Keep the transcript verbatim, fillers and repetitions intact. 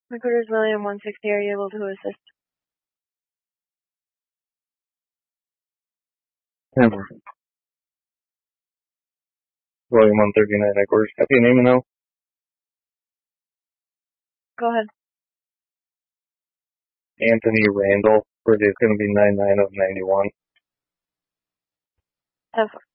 Recruiters William one sixty, are you able to assist? Never. William one thirty-nine headquarters. Copy your name and now. Go ahead. Anthony Randall. Birthday is going to be nine nine of ninety-one. F